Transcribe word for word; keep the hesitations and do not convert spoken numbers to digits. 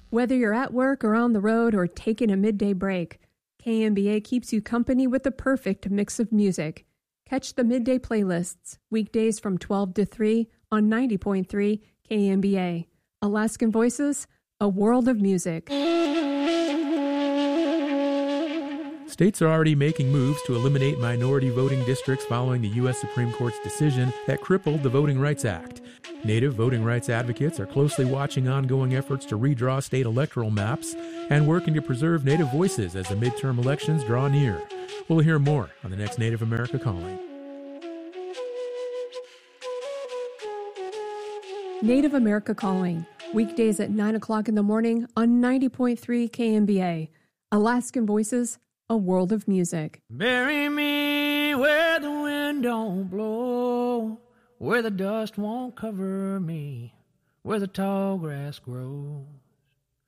Whether you're at work or on the road or taking a midday break, K M B A keeps you company with the perfect mix of music. Catch the midday playlists, weekdays from twelve to three on ninety point three K M B A. Alaskan Voices, a world of music. States are already making moves to eliminate minority voting districts following the U S Supreme Court's decision that crippled the Voting Rights Act. Native voting rights advocates are closely watching ongoing efforts to redraw state electoral maps and working to preserve Native voices as the midterm elections draw near. We'll hear more on the next Native America Calling. Native America Calling, weekdays at nine o'clock in the morning on ninety point three K M B A. Alaskan Voices, a world of music. Bury me where the wind don't blow, where the dust won't cover me, where the tall grass grows.